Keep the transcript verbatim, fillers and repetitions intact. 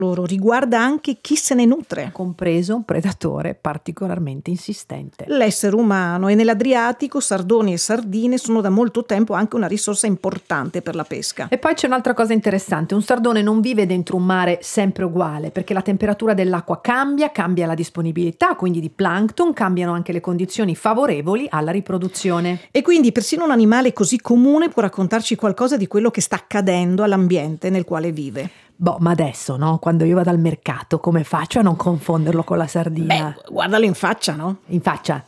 loro, riguarda anche chi se ne nutre. Compreso un predatore particolarmente insistente. L'essere umano, e nell'Adriatico sardoni e sardine sono da molto tempo anche una risorsa importante per la pesca. E poi c'è un'altra cosa interessante, un sardone non vive dentro un mare sempre uguale, perché la temperatura dell'acqua cambia, cambia la disponibilità, quindi di plancton, cambiano anche le condizioni favorevoli alla riproduzione. E quindi persino un animale così comune può raccontarci qualcosa di quello che sta accadendo all'ambiente nel quale vive. Boh, ma adesso, no? Quando io vado al mercato, come faccio a non confonderlo con la sardina? Beh, guardalo in faccia, no? In faccia?